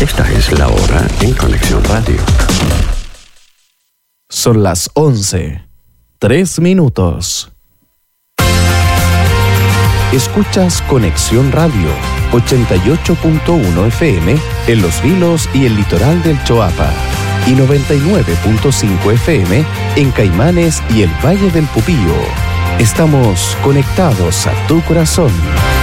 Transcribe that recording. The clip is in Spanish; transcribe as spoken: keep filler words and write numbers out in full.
Esta es la hora en Conexión Radio. Son las once, tres minutos. Escuchas Conexión Radio, ochenta y ocho punto uno F M en Los Vilos y el litoral del Choapa, y noventa y nueve punto cinco F M en Caimanes y el Valle del Pupío. Estamos conectados a tu corazón.